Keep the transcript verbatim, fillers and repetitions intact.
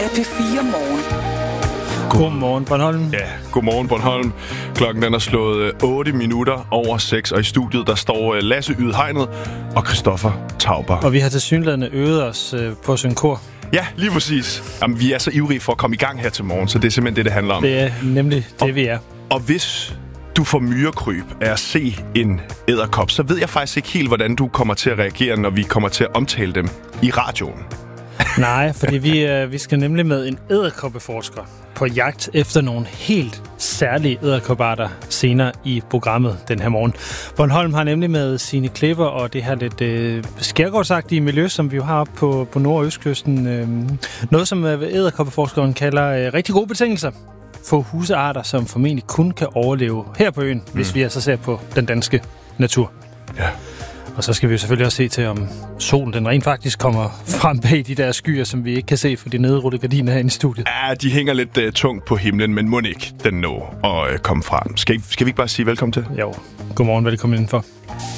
er P fire Morgen. Godmorgen, Bornholm. Ja, godmorgen, Bornholm. Klokken den er slået otte minutter over seks, og i studiet der står Lasse Ydhegnet og Christoffer Tauber. Og vi har tilsyneladende øvet os øh, på at synge kor. Ja, lige præcis. Jamen, vi er så ivrige for at komme i gang her til morgen, så det er simpelthen det, det handler om. Det er nemlig det, og, vi er. Og hvis du får myrekryb af at se en edderkop, så ved jeg faktisk ikke helt, hvordan du kommer til at reagere, når vi kommer til at omtale dem i radioen. Nej, fordi vi, øh, vi skal nemlig med en edderkoppeforsker på jagt efter nogle helt særlige edderkopparter senere i programmet den her morgen. Bornholm har nemlig med sine klipper og det her lidt øh, skærgårdsagtige miljø, som vi jo har på, på nord- og østkysten. Øh, noget, som øh, edderkoppeforskeren kalder øh, rigtig gode betingelser for husearter, som formentlig kun kan overleve her på øen, mm. hvis vi altså ser på den danske natur. Ja. Og så skal vi jo selvfølgelig også se til, om solen den rent faktisk kommer frem bag de der skyer, som vi ikke kan se for de nedrullede gardiner her i studiet. Ja, de hænger lidt uh, tungt på himlen, men må ikke den nå at uh, komme frem. Skal, skal vi ikke bare sige velkommen til? Jo, godmorgen, velkommen indenfor.